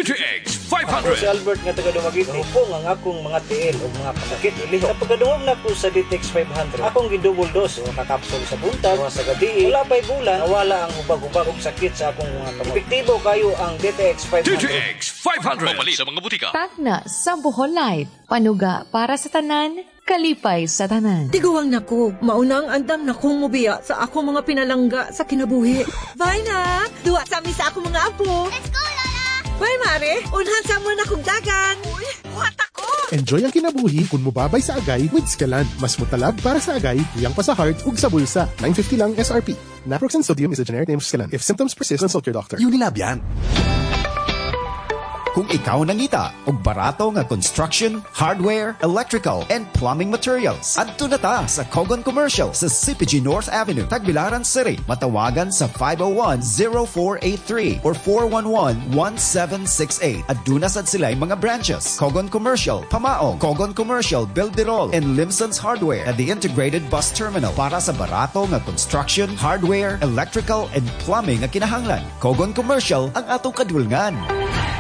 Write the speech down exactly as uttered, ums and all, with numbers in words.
D T X five hundred. Ako si Albert nga taga Dumaguete. Hupong ang akong mga tiil o mga pasakit ilihok. Sa pagkadungog na ko sa D T X five hundred, akong gidouble dose o kakapsol sa buntag o sa gabi. Wala pa'y bulan, nawala ang hubag-hubag o sakit sa akong mga kamot. Epektibo kayo ang D T X five hundred. D T X five hundred. Mamali sa mga butika. Tagna sa Bohol Life. Panuga para sa tanan, kalipay sa tanan. Tiguang nako, maunang andam na kong mubiya sa akong mga pinalangga sa kinabuhi. Bye na! Duwa sa amin sa akong mga apo. Let's go, Lola! Bye, Mare! Unhan sa mo na kong dagan. Uy, buhat ako! Enjoy ang kinabuhi kung mubabay sa agay with Scalan. Mas mutalab para sa agay, tuyang pa sa heart, ug sa bulsa. nine fifty lang S R P. Naproxen sodium is a generic name of Scalan. If symptoms persist, consult your doctor. Unilab yan. Kung ikaw nangita og barato nga construction, hardware, electrical, and plumbing materials, adto na ta sa Kogon Commercial sa C P G North Avenue, Tagbilaran City. Matawagan sa five oh one, oh four eight three or four one one, one seven six eight. Aduna sad sila'y mga branches: Kogon Commercial, Pamaong, Kogon Commercial, Bilderol, and Limson's Hardware at the Integrated Bus Terminal para sa barato nga construction, hardware, electrical, and plumbing nga kinahanglan. Kogon Commercial ang atong kadulngan.